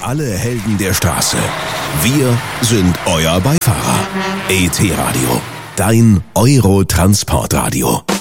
alle Helden der Straße. Wir sind euer Beifahrer. ET Radio, dein Euro-Transportradio.